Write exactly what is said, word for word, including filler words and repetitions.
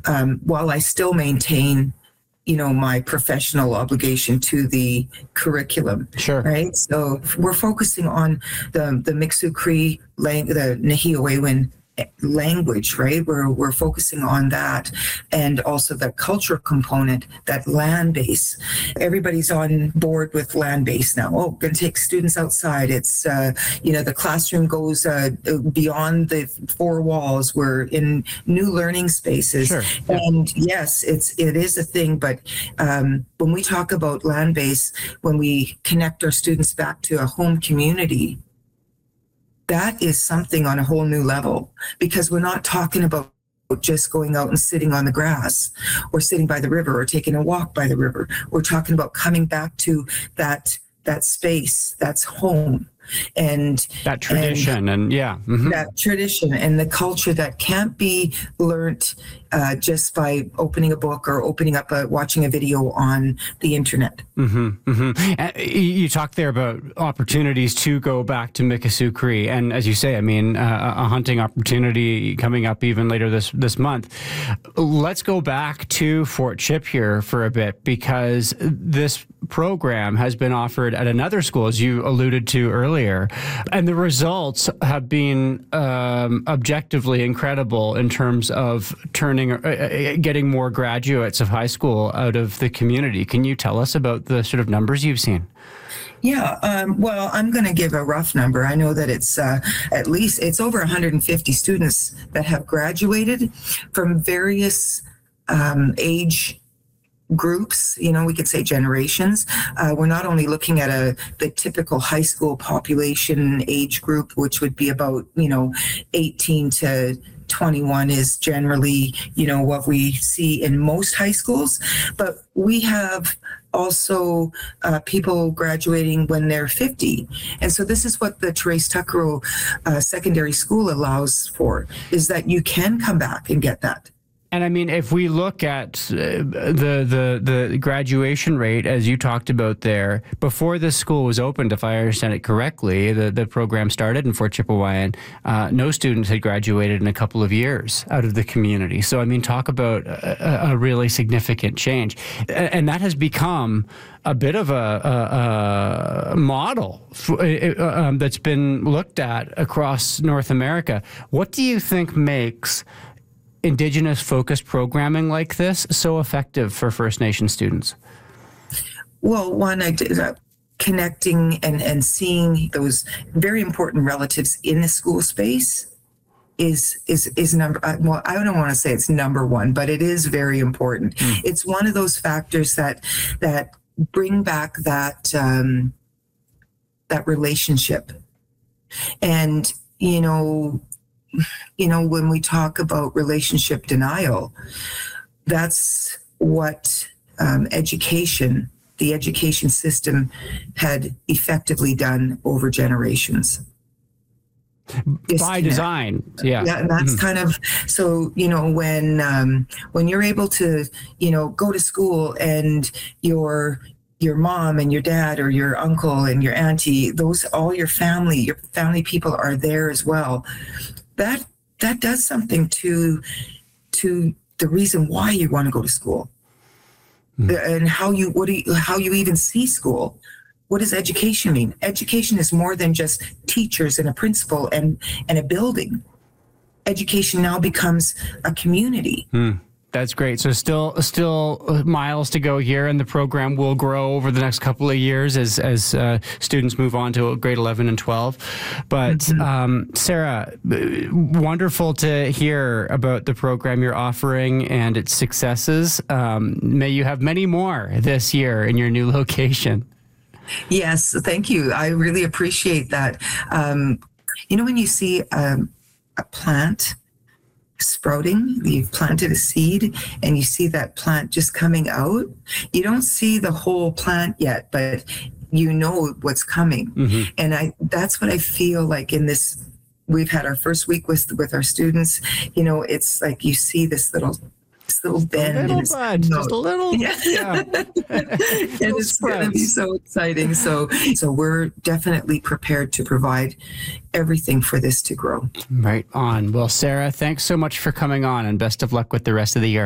um, while I still maintain, you know, my professional obligation to the curriculum. Sure. Right. So we're focusing on the the Miksuk Cree, lang- the Nahiawewin language, right? We're we're focusing on that, and also the cultural component, that land base. Everybody's on board with land base now. Oh, going to take students outside. It's uh, you know, the classroom goes uh, beyond the four walls. We're in new learning spaces, sure. yeah. and yes, it's it is a thing. But um, when we talk about land base, when we connect our students back to a home community, that is something on a whole new level, because we're not talking about just going out and sitting on the grass or sitting by the river or taking a walk by the river. We're talking about coming back to that that space that's home, and that tradition and, and yeah mm-hmm. that tradition and the culture that can't be learnt uh, just by opening a book or opening up a watching a video on the internet. Mm-hmm, mm-hmm. And you talked there about opportunities to go back to Mikisew Cree, and as you say, I mean, uh, a hunting opportunity coming up even later this this month. Let's go back to Fort Chip here for a bit, because this program has been offered at another school, as you alluded to earlier, and the results have been um, objectively incredible in terms of turning, uh, getting more graduates of high school out of the community. Can you tell us about the sort of numbers you've seen? Yeah, um, well, I'm going to give a rough number. I know that it's uh, at least it's over one hundred fifty students that have graduated from various um, age groups. You know, we could say generations. Uh, we're not only looking at a the typical high school population age group, which would be about, you know, eighteen to twenty-one is generally, you know, what we see in most high schools. But we have also uh, people graduating when they're fifty. And so this is what the Therese Tuckero uh, Secondary School allows for, is that you can come back and get that. And I mean, if we look at uh, the, the the graduation rate, as you talked about there, before this school was opened, if I understand it correctly, the, the program started in Fort Chipewyan, uh, no students had graduated in a couple of years out of the community. So, I mean, talk about a, a really significant change. And that has become a bit of a, a, a model for, uh, um, that's been looked at across North America. What do you think makes Indigenous-focused programming like this so effective for First Nation students? Well, one, I did uh, connecting and, and seeing those very important relatives in the school space is is is number. Uh, well, I don't want to say it's number one, but it is very important. Mm. It's one of those factors that that bring back that um, that relationship, and you know. You know, when we talk about relationship denial, that's what um, education, the education system had effectively done over generations. By design, yeah. Yeah, and that's mm-hmm. kind of, so, you know, when um, when you're able to, you know, go to school and your your mom and your dad or your uncle and your auntie, those, all your family, your family people are there as well. That that does something to to the reason why you want to go to school, mm. and how you what do you, how you even see school. What does education mean? Education is more than just teachers and a principal and and a building. Education now becomes a community. Mm. That's great. So still still miles to go here, and the program will grow over the next couple of years as as uh, students move on to grade eleven and twelve. But mm-hmm. um, Sarah, wonderful to hear about the program you're offering and its successes. Um, may you have many more this year in your new location. Yes, thank you. I really appreciate that. Um, you know, when you see um, a plant sprouting, you've planted a seed and you see that plant just coming out, you don't see the whole plant yet, but you know what's coming. Mm-hmm. And I that's what I feel like in this. We've had our first week with with our students. You know, it's like you see this little this little bend, a little bud, just a little, yeah, yeah. And it's going to be so exciting. So, so we're definitely prepared to provide everything for this to grow. Right on. Well, Sarah, thanks so much for coming on, and best of luck with the rest of the year.